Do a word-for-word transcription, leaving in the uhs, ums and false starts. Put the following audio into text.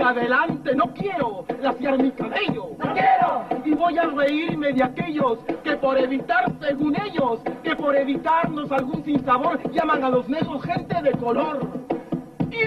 adelante no quiero laciar mi cabello. ¡No quiero! Y voy a reírme de aquellos que por evitar, según ellos, que por evitarnos algún sinsabor, llaman a los negros gente de color.